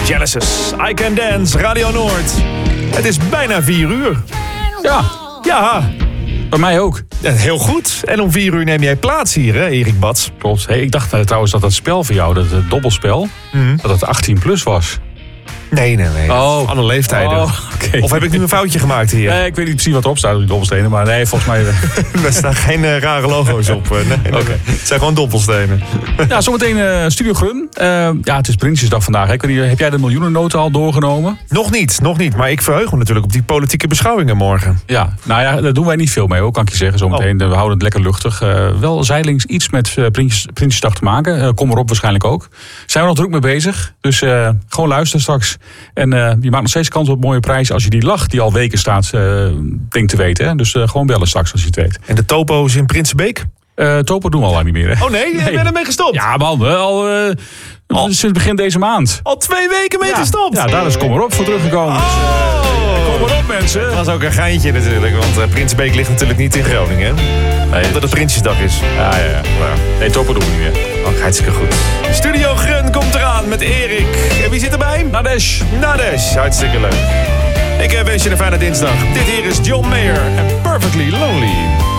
Genesis, I Can Dance, Radio Noord. Het is bijna 4 uur. Ja. Bij mij ook. Heel goed. En om 4 uur neem jij plaats hier, hè, Erik Bats? Klopt. Hey, ik dacht trouwens dat spel voor jou, dat dobbelspel, dat het 18 plus was. Nee. Oh. Alle leeftijden. Okay. Of heb ik nu een foutje gemaakt hier? Nee, ik weet niet precies wat erop staat op die dobbelstenen, maar nee, volgens mij... Er staan geen rare logo's op. Nee. Okay. Het zijn gewoon dobbelstenen. Ja, zometeen Studio Grun. Het is Prinsjesdag vandaag. Hè. Heb jij de miljoenennota al doorgenomen? Nog niet. Maar ik verheug me natuurlijk op die politieke beschouwingen morgen. Ja, daar doen wij niet veel mee, hoor, kan ik je zeggen. Zometeen, we houden het lekker luchtig. Wel zijdelings iets met Prinsjesdag te maken. Kom erop waarschijnlijk ook. Zijn we nog druk mee bezig. Dus gewoon luisteren straks. En je maakt nog steeds kans op mooie prijs als je die lach die al weken staat, denkt te weten. Hè? Dus gewoon bellen straks als je het weet. En de topo's in Prinsenbeek? Topo doen we al lang niet meer. Hè? Oh nee, ben je ermee gestopt? Ja man, al sinds begin deze maand. Al 2 weken mee gestopt? Ja, daar is Kom erop voor teruggekomen. Kom erop mensen. Dat was ook een geintje natuurlijk, want Prinsenbeek ligt natuurlijk niet in Groningen. Nee, omdat het Prinsjesdag is. Ja. Nee, Topo doen we niet meer. Oh, hartstikke goed. Studio Grun komt eraan met Erik. En wie zit erbij? Nadesh, hartstikke leuk. Ik wens je een fijne dinsdag. Dit hier is John Mayer en Perfectly Lonely.